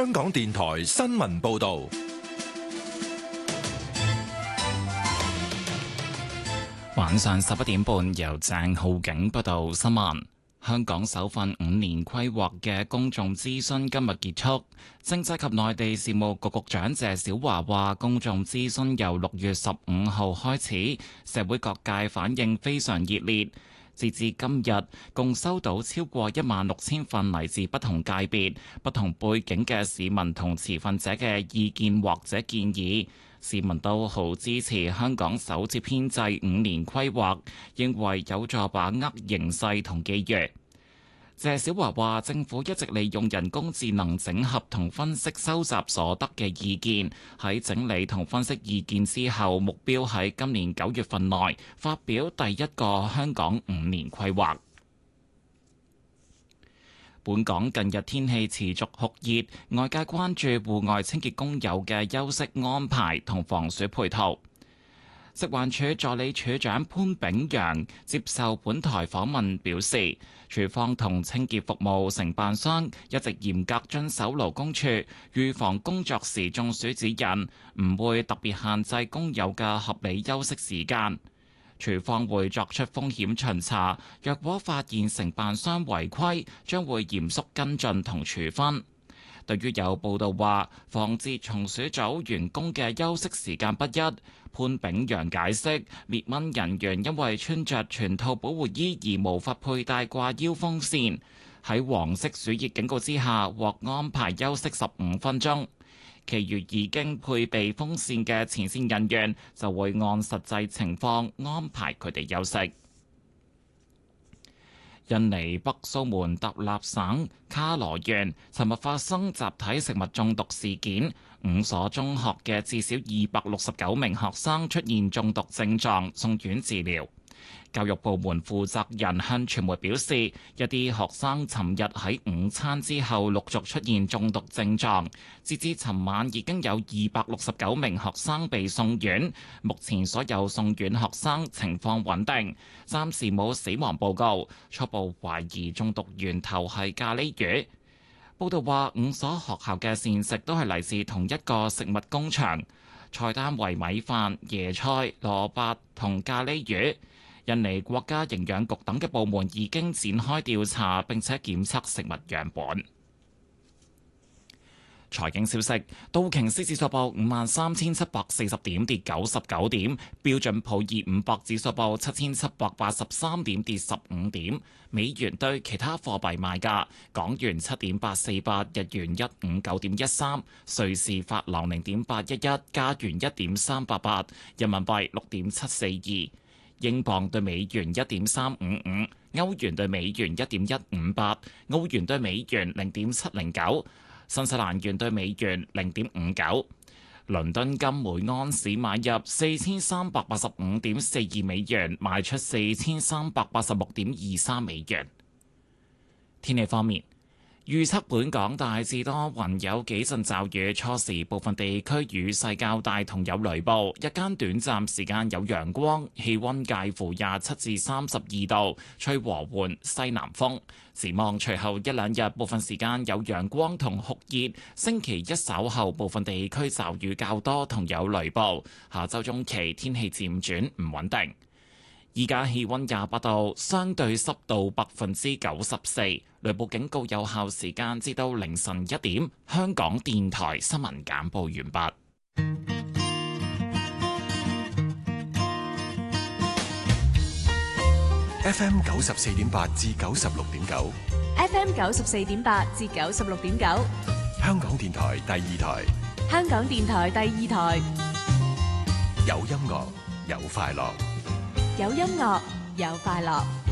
香港電台新聞報道。 晚上11點半，由鄭浩景報道新聞。香港首份5年規劃嘅公眾諮詢今日結束。政制及內地事務局局長謝小華話，公眾諮詢由6月15號開始，社會各界反應非常熱烈。截至今日，共收到超過16000份嚟自不同界別、不同背景嘅市民同持份者嘅意見或者建議。市民都好支持香港首次編制5年規劃，認為有助把握形勢同機遇。謝小華話：政府一直利用人工智能整合同分析收集所得嘅意見，喺整理同分析意見之後，目標喺今年9月份內發表第一個香港5年規劃。本港近日天氣持續酷熱，外界關注戶外清潔工友嘅休息安排同防暑配套。食環署助理署長潘炳陽接受本台訪問表示，署方同清潔服務承辦商一直嚴格遵守勞工處預防工作時中暑指引，唔會特別限制工友嘅合理休息時間。署方會作出風險巡查，若果發現承辦商違規，將會嚴肅跟進同處分。對於有報道話防治松鼠組員工嘅休息時間不一，潘炳陽解釋，滅蚊人員因為穿着全套保護衣而無法佩戴掛腰風扇，喺黃色暑熱警告之下獲安排休息15分鐘。其餘已經配備風扇嘅前線人員就會按實際情況安排佢哋休息。印尼北蘇門答臘省卡羅縣尋日發生集體食物中毒事件，5所中學嘅至少269名學生出現中毒症狀，送院治療。教育部門負責人向傳媒表示，一啲學生尋日喺午餐之後陸續出現中毒症狀，截至尋晚已經有269名學生被送院，目前所有送院學生情況穩定，暫時冇死亡報告，初步懷疑中毒源頭係咖喱魚。報道話，5所學校嘅膳食都係嚟自同一個食物工場，菜單為米飯、椰菜、蘿蔔同咖喱魚。印尼國家營養局等嘅部門已經展開調查，並且檢測食物樣本。財經消息：道瓊斯指數報53,740點，跌99點；標準普爾500指數報7,783點，跌15點。美元對其他貨幣賣價：港元7.848，日元159.13，瑞士法郎0.811，加元1.388，人民幣6.742。英鎊對美元1.355，歐元對美元1.158，澳元對美元0.709，新西蘭元對美元0.59。倫敦金每盎司買入4385.42美元，賣出4386.23美元。天氣方面，預測本港大致多雲，有幾陣驟雨，初時部分地區雨勢較大同有雷暴，日間短暫時間有陽光，氣溫介乎27至32度，吹和緩西南風。展望隨後一兩日部分時間有陽光同酷熱，星期一稍後部分地區驟雨較多同有雷暴，下週中期天氣漸轉唔穩定。依家氣溫28度，相對濕度94%，雷暴警告有效時間至到凌晨1點。香港電台新聞簡報完畢。 FM 94.8至96.9 ，FM 94.8至96.9， 香港電台第二台， 香港電台第二台， 有音樂有快樂。 有音樂，有快樂。